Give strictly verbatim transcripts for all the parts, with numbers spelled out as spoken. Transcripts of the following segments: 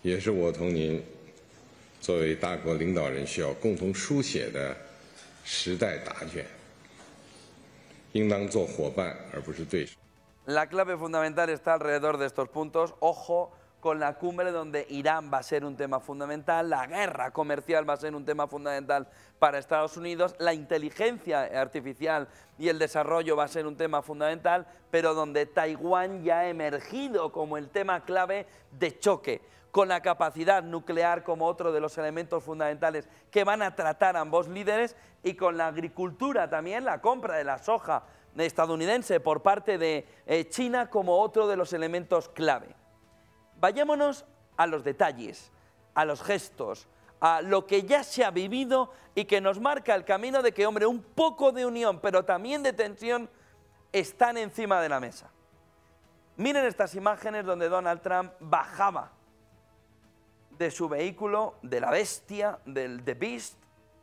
也是我同您作为大国领导人需要共同书写的时代答卷，应当做伙伴而不是对手。 La clave fundamental está alrededor de estos puntos. Ojo con la cumbre donde Irán va a ser un tema fundamental, la guerra comercial va a ser un tema fundamental para Estados Unidos, la inteligencia artificial y el desarrollo va a ser un tema fundamental, pero donde Taiwán ya ha emergido como el tema clave de choque, con la capacidad nuclear como otro de los elementos fundamentales que van a tratar ambos líderes, y con la agricultura también, la compra de la soja estadounidense por parte de eh, China como otro de los elementos clave. Vayámonos a los detalles, a los gestos, a lo que ya se ha vivido y que nos marca el camino de que, hombre, un poco de unión, pero también de tensión, están encima de la mesa. Miren estas imágenes donde Donald Trump bajaba de su vehículo, de la bestia, del The Beast,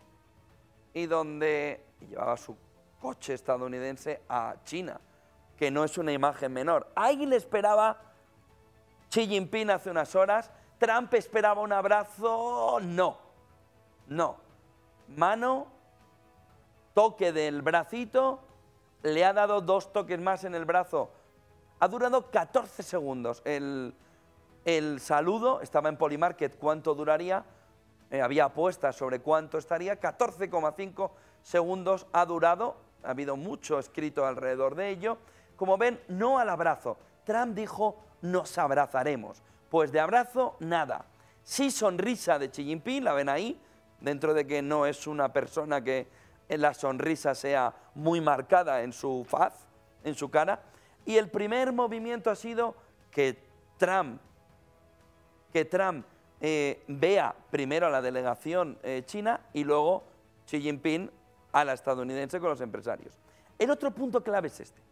y donde llevaba su coche estadounidense a China, que no es una imagen menor. Ahí le esperaba Xi Jinping hace unas horas. Trump esperaba un abrazo. No, no. Mano, toque del bracito, le ha dado dos toques más en el brazo. Ha durado catorce segundos el, el saludo. Estaba en Polymarket cuánto duraría. Eh, había apuestas sobre cuánto estaría. catorce coma cinco segundos ha durado. Ha habido mucho escrito alrededor de ello. Como ven, no al abrazo. Trump dijo: nos abrazaremos. Pues de abrazo, nada. Sí sonrisa de Xi Jinping, la ven ahí, dentro de que no es una persona que la sonrisa sea muy marcada en su faz, en su cara. Y el primer movimiento ha sido que Trump, que Trump eh, vea primero a la delegación eh, china y luego Xi Jinping a la estadounidense con los empresarios. El otro punto clave es este.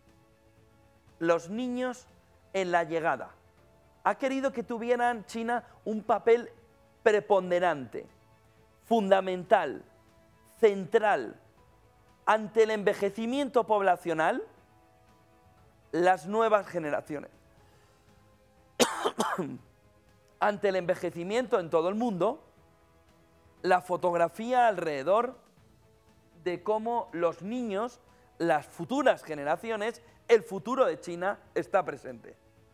Los niños en la llegada. Ha querido que tuvieran China un papel preponderante, fundamental, central. Ante el envejecimiento poblacional, las nuevas generaciones. Ante el envejecimiento en todo el mundo, la fotografía alrededor de cómo los niños, las futuras generaciones, el futuro de China está presente.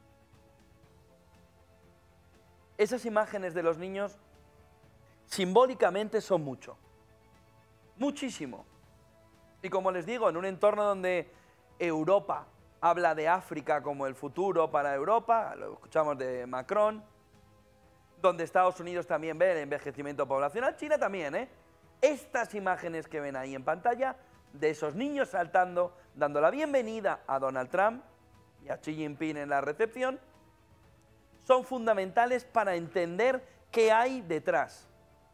Esas imágenes de los niños simbólicamente son mucho, muchísimo. Y como les digo, en un entorno donde Europa habla de África como el futuro para Europa, lo escuchamos de Macron, donde Estados Unidos también ve el envejecimiento poblacional, China también, ¿eh? Estas imágenes que ven ahí en pantalla, de esos niños saltando, dando la bienvenida a Donald Trump y a Xi Jinping en la recepción, son fundamentales para entender qué hay detrás.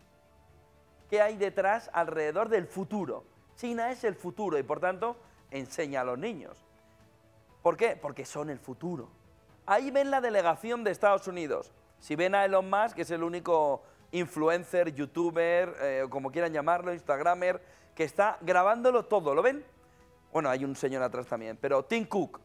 ¿Qué hay detrás alrededor del futuro? China es el futuro y, por tanto, enseña a los niños. ¿Por qué? Porque son el futuro. Ahí ven la delegación de Estados Unidos. Si ven a Elon Musk, que es el único influencer, youtuber, eh, o como quieran llamarlo, instagramer, que está grabándolo todo, ¿lo ven? Bueno, hay un señor atrás también, pero Tim Cook,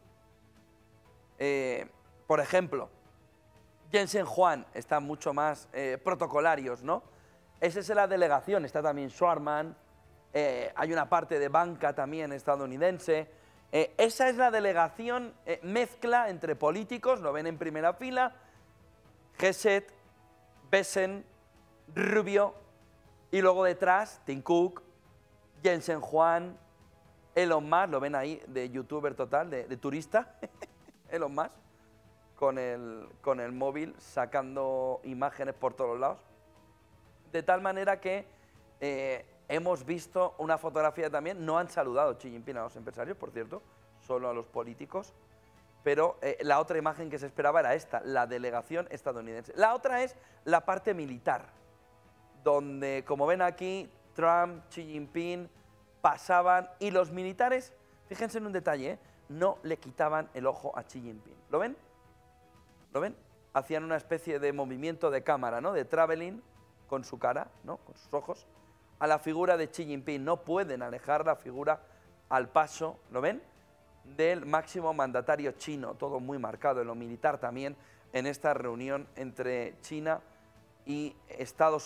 eh, por ejemplo, Jensen Huang, están mucho más eh, protocolarios, ¿no? Esa es la delegación, está también Schwarman, eh, hay una parte de banca también estadounidense. Eh, esa es la delegación, eh, mezcla entre políticos, lo ven en primera fila, Gesset, Besen, Rubio, y luego detrás Tim Cook, Jensen Huang, Elon Musk, lo ven ahí, de youtuber total, de, de turista, Elon Musk, con el, con el móvil sacando imágenes por todos lados. De tal manera que eh, hemos visto una fotografía también, no han saludado Xi Jinping a los empresarios, por cierto, solo a los políticos, pero eh, la otra imagen que se esperaba era esta, la delegación estadounidense. La otra es la parte militar, donde, como ven aquí, Trump, Xi Jinping pasaban y los militares, fíjense en un detalle, ¿eh? no le quitaban el ojo a Xi Jinping. ¿Lo ven? ¿Lo ven? Hacían una especie de movimiento de cámara, ¿no? De traveling con su cara, ¿no? Con sus ojos, a la figura de Xi Jinping. No pueden alejar la figura al paso, ¿lo ven?, del máximo mandatario chino, todo muy marcado en lo militar también, en esta reunión entre China y Estados